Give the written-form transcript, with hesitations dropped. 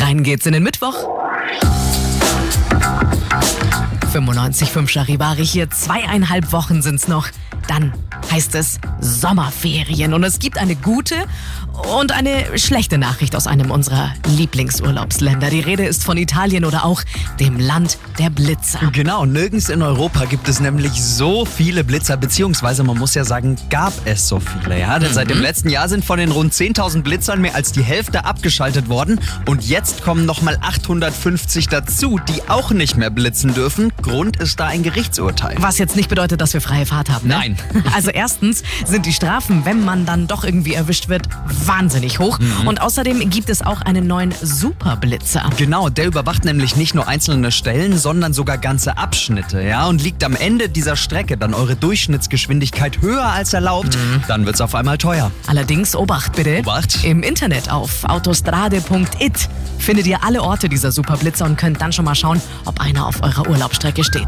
Rein geht's in den Mittwoch. 95.5 Charivari hier, 2,5 Wochen sind's noch. Dann heißt es Sommerferien und es gibt eine gute und eine schlechte Nachricht aus einem unserer Lieblingsurlaubsländer. Die Rede ist von Italien oder auch dem Land der Blitzer. Genau, nirgends in Europa gibt es nämlich so viele Blitzer, beziehungsweise man muss ja sagen, gab es so viele. Ja? Denn seit dem letzten Jahr sind von den rund 10.000 Blitzern mehr als die Hälfte abgeschaltet worden und jetzt kommen nochmal 850 dazu, die auch nicht mehr blitzen dürfen. Grund ist da ein Gerichtsurteil. Was jetzt nicht bedeutet, dass wir freie Fahrt haben. Ne? Nein. Also erstens sind die Strafen, wenn man dann doch irgendwie erwischt wird, wahnsinnig hoch. Und außerdem gibt es auch einen neuen Superblitzer. Genau, der überwacht nämlich nicht nur einzelne Stellen, sondern sogar ganze Abschnitte. Ja? Und liegt am Ende dieser Strecke dann eure Durchschnittsgeschwindigkeit höher als erlaubt, dann wird's auf einmal teuer. Allerdings, Obacht bitte. Obacht. Im Internet auf autostrade.it findet ihr alle Orte dieser Superblitzer und könnt dann schon mal schauen, ob einer auf eurer Urlaubsstrecke steht.